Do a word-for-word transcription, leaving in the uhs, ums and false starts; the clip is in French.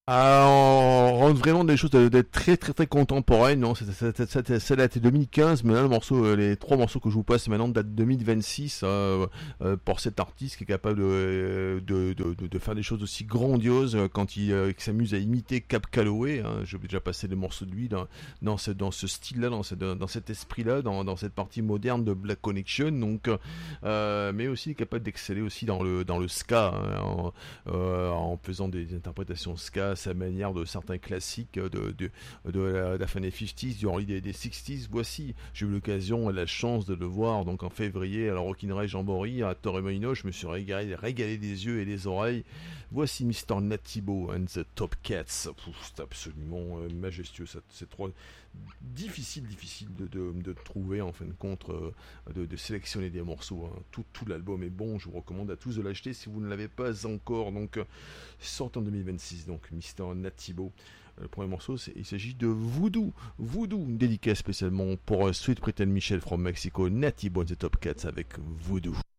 Ah, on rentre vraiment dans des choses de- d'être très très très contemporaines, non? C'est- c'est- c'est- c'est- Ça date de deux mille quinze, mais là, le morceau, euh, les trois morceaux que je vous passe maintenant datent de deux mille vingt-six, euh, euh, pour cet artiste qui est capable de, de, de, de- de faire des choses aussi grandioses euh, quand il, euh, qui s'amuse à imiter Cap Calloway. Hein. J'ai déjà passé des morceaux de lui dans, dans ce, dans ce style-là, dans, ce- dans cet esprit-là, dans, dans cette partie moderne de Black Connection. Donc, euh, mais aussi il est capable d'exceller aussi dans le, dans le ska, hein, en, euh, en faisant des interprétations ska à sa manière de certains classiques de, de, de, la, de la fin des cinquante, du early des, des soixante. Voici, j'ai eu l'occasion et la chance de le voir donc en février à la Rockin' Ray Jamboree à Torremolinos. Je me suis régalé, régalé des yeux et des oreilles. Voici Mister Natibo and the Top Cats. C'est absolument euh, majestueux. C'est trop difficile, difficile de, de, de trouver en fin de compte, euh, de, de sélectionner des morceaux. Hein. Tout, tout l'album est bon. Je vous recommande à tous de l'acheter si vous ne l'avez pas encore. Donc, euh, sorti en deux mille vingt-six. Donc, Mister Natibo. Le premier morceau, il s'agit de Voodoo. Voodoo, une dédicace spécialement pour euh, Sweet Pretend Michel from Mexico. Natibo and the Top Cats avec Voodoo.